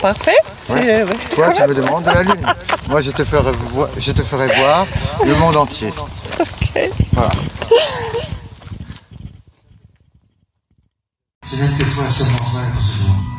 parfait. Ouais. Ouais. Toi, tu me demandes de la Lune. Moi, je te ferai voir le monde entier. Ok. Voilà. Je n'aime que toi, seulement toi, pour ce jour.